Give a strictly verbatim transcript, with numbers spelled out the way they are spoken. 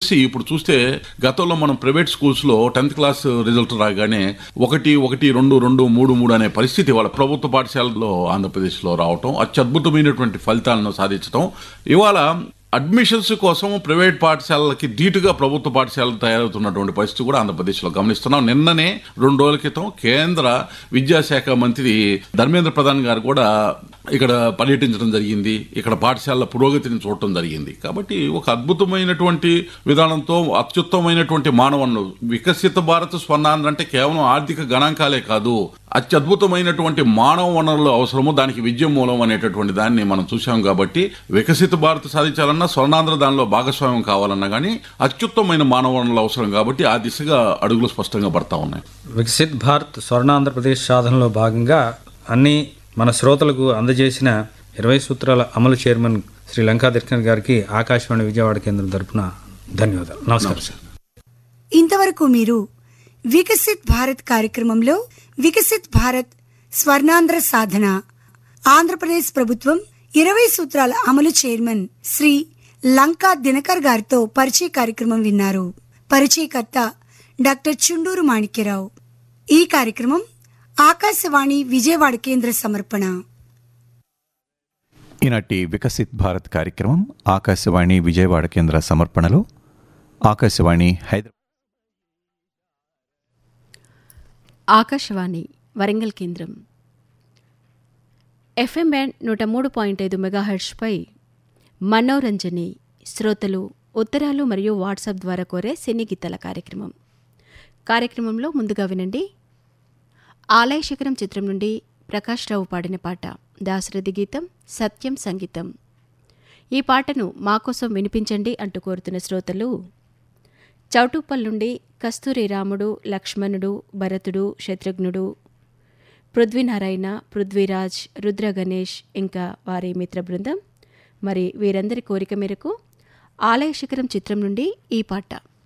SSC ఇప్పుడు చూస్తే గతంలో మనం ప్రైవేట్ స్కూల్స్లో టెన్త్ క్లాస్ రిజల్ట్ రాగానే ఒకటి ఒకటి రెండు రెండు మూడు మూడు అనే పరిస్థితి వాళ్ళ ప్రభుత్వ పాఠశాలలో ఆంధ్రప్రదేశ్లో రావటం, అత్యద్భుతమైనటువంటి ఫలితాలను సాధించడం. ఇవాళ అడ్మిషన్స్ కోసం ప్రైవేట్ పాఠశాలలకి ధీటుగా ప్రభుత్వ పాఠశాలలు తయారవుతున్నటువంటి పరిస్థితి కూడా ఆంధ్రప్రదేశ్లో గమనిస్తున్నాం. నిన్ననే రెండు రోజుల క్రితం కేంద్ర విద్యాశాఖ మంత్రి ధర్మేంద్ర ప్రధాన్ గారు కూడా ఇక్కడ పర్యటించడం జరిగింది. ఇక్కడ పాఠశాలల పురోగతిని చూడటం జరిగింది. కాబట్టి ఒక అద్భుతమైనటువంటి విధానంతో అత్యుత్తమైనటువంటి మానవన్ను వికసిత భారత్ స్వర్ణాంధ్ర అంటే కేవలం ఆర్థిక గణాంకాలే కాదు, అత్యద్భుతమైనటువంటి మానవ వనరులు అవసరము, దానికి విద్య మూలం అనేటటువంటి దాన్ని మనం చూసాం. కాబట్టి వికసిత భారత్ సాధించాలన్నా స్వర్ణాంధ్ర దానిలో భాగస్వామ్యం కావాలన్నా కానీ అత్యుత్తమైన మానవ వనరులు అవసరం. కాబట్టి ఆ దిశగా అడుగులు స్పష్టంగా పడతా ఉన్నాయి. వికసిత్ భారత్ స్వర్ణాంధ్రప్రదేశ్ సాధనలో భాగంగా అన్ని మన శ్రోతలకు అందజేసిన ఇరవై సూత్రాల అమలు చైర్మన్ శ్రీ లంకా దినకర్ గారికి ఆకాశవాణి విజయవాడ కేంద్రం తరపున ధన్యవాదాలు. నమస్కారం సార్. ఇంతవరకు మీరు వికసిత్ భారత్ కార్యక్రమంలో వికసిత్ భారత్ స్వర్ణాంధ్ర సాధన, ఆంధ్రప్రదేశ్ ప్రభుత్వం ఇరవై సూత్రాల అమలు చైర్మన్ శ్రీ లంకా దినకర్ గారితో పరిచయ కార్యక్రమం విన్నారు. పరిచయకర్త డాక్టర్ చుండూరు మాణిక్యరావు. ఈ కార్యక్రమం ఆకాశవాణి విజయవాడ కేంద్ర సమర్పణ. ఈనాటి వికసిత్ భారత్ కార్యక్రమం ఆకాశవాణి విజయవాడ కేంద్ర సమర్పణలో ఆకాశవాణి హైదరాబాద్ ఆకాశవాణి వరంగల్ కేంద్రం ఎఫ్ఎం బ్యాండ్ నూట మూడు పాయింట్ ఐదు మెగాహెర్ట్స్పై మనోరంజని శ్రోతలు ఉత్తరాలు మరియు వాట్సాప్ ద్వారా కోరే సినీ గీతాల కార్యక్రమం. కార్యక్రమంలో ముందుగా వినండి ఆలయ శిఖరం చిత్రం నుండి ప్రకాష్ రావు పాడిన పాట. దాశరథి గీతం, సత్యం సంగీతం. ఈ పాటను మాకోసం వినిపించండి అంటూ కోరుతున్న శ్రోతలు చౌటుప్పల్ నుండి కస్తూరి రాముడు, లక్ష్మణుడు, భరతుడు, శత్రుఘ్నుడు, పృథ్వీనారాయణ, పృథ్వీరాజ్, రుద్ర గణేష్ ఇంకా వారి మిత్ర బృందం. మరి వీరందరి కోరిక మేరకు ఆలయ శిఖరం చిత్రం నుండి ఈ పాట.